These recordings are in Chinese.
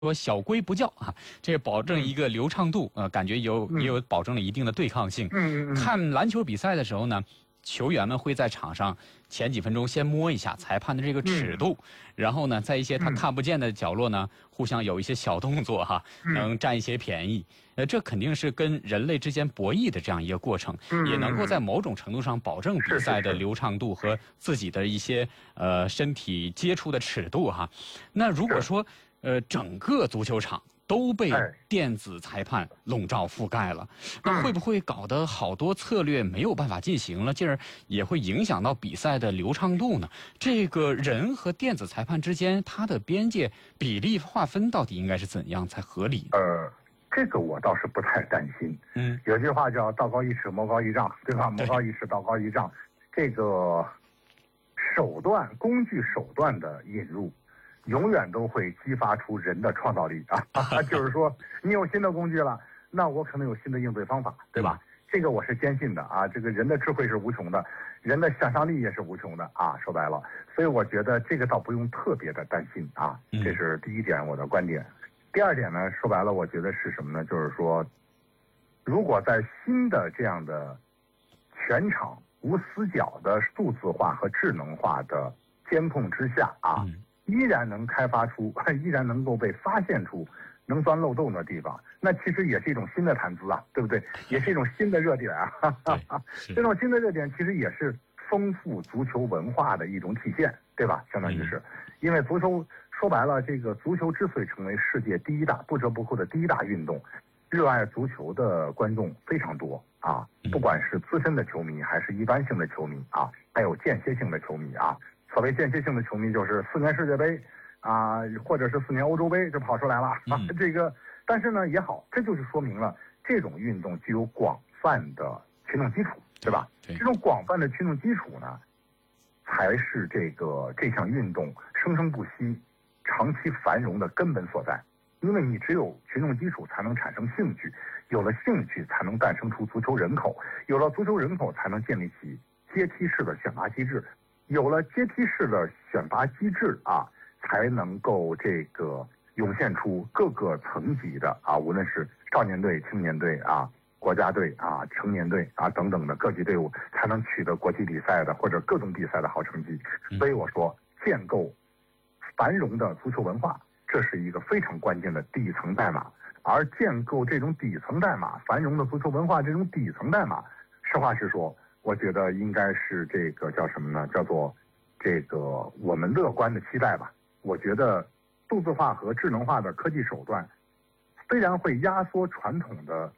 说小规不教啊，这保证一个流畅度，感觉也有保证了一定的对抗性。看篮球比赛的时候呢，球员们会在场上前几分钟先摸一下裁判的这个尺度，然后呢，在一些他看不见的角落呢，互相有一些小动作哈，能占一些便宜。这肯定是跟人类之间博弈的这样一个过程，也能够在某种程度上保证比赛的流畅度和自己的一些身体接触的尺度哈。那如果说整个足球场都被电子裁判笼罩覆盖了，那会不会搞得好多策略没有办法进行了，进而也会影响到比赛的流畅度呢？这个人和电子裁判之间，它的边界比例划分到底应该是怎样才合理？ 这个我倒是不太担心。有句话叫道高一尺，魔高一丈，对吧？魔高一尺，道高一丈。这个工具手段的引入，永远都会激发出人的创造力啊！就是说，你有新的工具了，那我可能有新的应对方法，对吧？这个我是坚信的啊！这个人的智慧是无穷的，人的想象力也是无穷的啊！说白了，所以我觉得这个倒不用特别的担心啊！这是第一点，我的观点。第二点呢，说白了，我觉得是什么呢？就是说，如果在新的这样的全场无死角的数字化和智能化的监控之下啊，依然能开发出，依然能够被发现出能钻漏洞的地方，那其实也是一种新的谈资啊，对不对？也是一种新的热点啊。这种新的热点其实也是丰富足球文化的一种体现，对吧？相当于是，因为足球说白了，这个足球之所以成为世界第一大不折不扣的第一大运动，热爱足球的观众非常多啊，不管是资深的球迷还是一般性的球迷啊，还有间歇性的球迷啊。所谓间歇性的球迷，就是4年世界杯啊，或者是4年欧洲杯就跑出来了啊。这个，但是呢也好，这就是说明了这种运动具有广泛的群众基础，对吧？这种广泛的群众基础呢，才是这项运动生生不息、长期繁荣的根本所在。因为你只有群众基础，才能产生兴趣，有了兴趣，才能诞生出足球人口，有了足球人口，才能建立起阶梯式的选拔机制。有了阶梯式的选拔机制啊，才能够涌现出各个层级的啊，无论是少年队、青年队啊、国家队啊、成年队啊等等的各级队伍，才能取得国际比赛的或者各种比赛的好成绩。所以我说，建构繁荣的足球文化，这是一个非常关键的底层代码。而建构这种底层代码，繁荣的足球文化这种底层代码，实话实说，我觉得应该是叫什么呢？叫做我们乐观的期待吧。我觉得数字化和智能化的科技手段，虽然会压缩传统的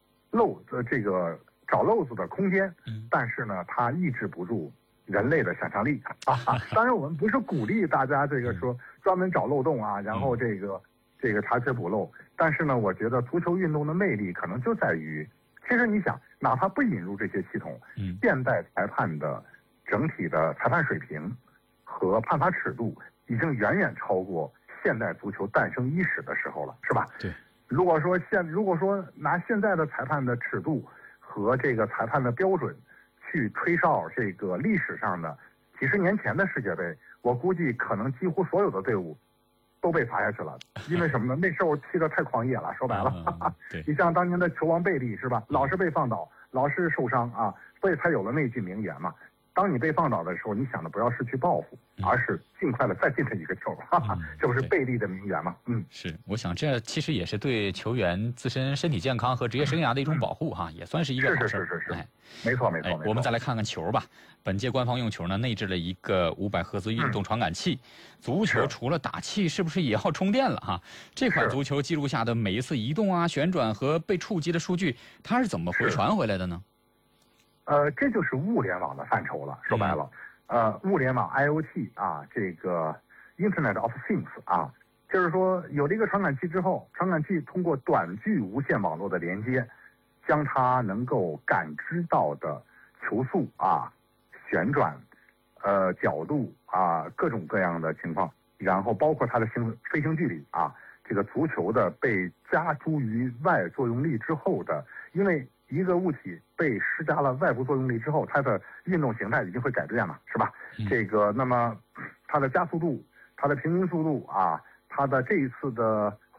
找漏子的空间，但是呢，它抑制不住人类的想象力啊。当然，我们不是鼓励大家说专门找漏洞啊，然后查缺补漏。但是呢，我觉得足球运动的魅力可能就在于，其实你想，哪怕不引入这些系统，现代裁判的整体的裁判水平和判罚尺度已经远远超过现代足球诞生伊始的时候了，是吧？ 对。 如果说拿现在的裁判的尺度和裁判的标准去吹哨历史上的几十年前的世界杯，我估计可能几乎所有的队伍都被罚下去了。因为什么呢？那时候踢得太狂野了，说白了。你像当年的球王贝利是吧？老是被放倒，老是受伤啊，所以才有了那句名言嘛。当你被放倒的时候，你想的不要是去报复，而是尽快的再进他一个球，这不是贝利的名言吗？ 是，我想这其实也是对球员自身身体健康和职业生涯的一种保护哈，也算是一个好事。 是，没错。 我们再来看看球吧。本届官方用球呢，内置了一个500赫兹运动传感器。足球除了打气，是不是也要充电了哈？这款足球记录下的每一次移动啊、旋转和被触及的数据，它是怎么回传回来的呢？ 这就是物联网的范畴了。说白了，物联网 IoT 啊，Internet of Things 啊，就是说有了一个传感器之后，传感器通过短距无线网络的连接，将它能够感知到的球速啊、旋转、角度啊、各种各样的情况，然后包括它的飞行距离啊，足球的被加诸于外作用力之后的，因为一个物体被施加了外部作用力之后，它的运动形态一定会改变嘛，是吧？那么它的加速度、它的平均速度啊、它的这一次的